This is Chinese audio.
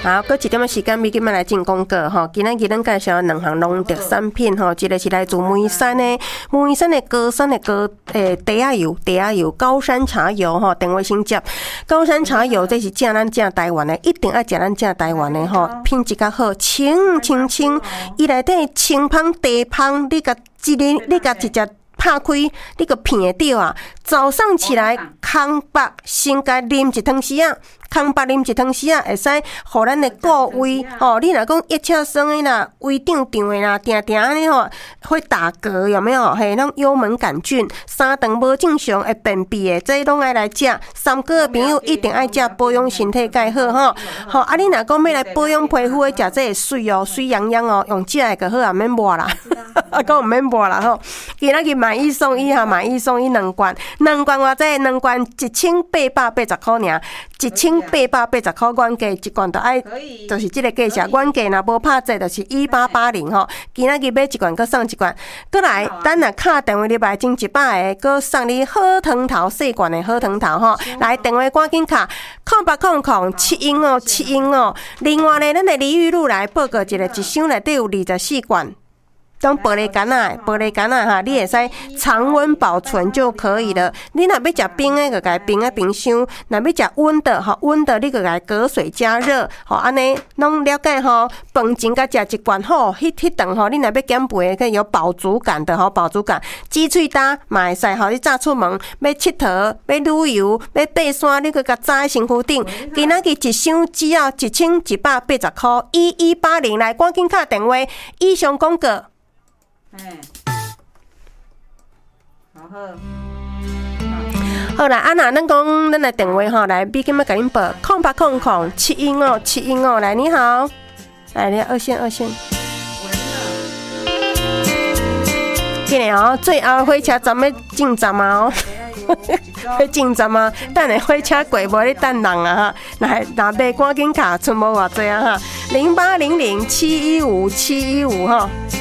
好，搁一点仔时间，咪今仔来进广告吼。今仔日咱介绍2项农特产品吼，一个是来自梅山的高山的茶仔油，高山茶油吼，电话先接。高山茶油这是正咱正台湾的，一定要食咱正台湾的吼，品质较好，清，伊内底清芳地芳，你甲一只拍开，你个闻会到啊！早上起来，空腹先甲啉一汤匙啊，会使互咱的顾胃吼。你若讲一车酸的啦，胃胀的啦，定安尼吼会打嗝，有没有？嘿，那幽门杆菌、三顿无正常会便秘的，这拢爱来食。3个朋友一定爱食，保养身体介好吼。好啊，你若讲要来保养皮肤的，食这个水哦，水痒痒哦，用这个就好啊，免抹啦。啊，讲免抹啦吼。今仔日买1送1哈，买1送12罐，2罐偌济？2罐1880块尔，1880块原价一罐就爱，就是这个价钱。原价若无拍折，就是1880吼。今仔日买1罐，搁送1罐，搁来，等若敲电话入来争100个，搁送你好汤头4罐的好汤头吼。来电话赶紧敲，080071哦。另外呢，咱的李玉露来报告一个，一箱内底有24罐。当玻璃干啊哈，你会使常温保存就可以了。你若要食冰的，就甲冰在冰箱；若要食温的，你就甲隔水加热。吼，安尼拢了解吼。饭前甲食1罐吼，迄顿吼，你若要减肥，可以有饱足感的吼，饱足感。鸡喙焦嘛会使吼，你早出门要佚佗，要旅游，要爬山，你去甲扎在身躯顶。今仔日一箱只要1180块，1180来，赶紧敲电话。以上广告。好啦，啊那咱讲咱的电话吼，来，比今仔甲恁报080071哦，来，你好，来，你二线，今年哦，最后火车站要进站啊哦。要进站啊！等下火车过无咧等人啊哈！来，若买赶紧卡，剩无偌济啊哈！0800715715哈。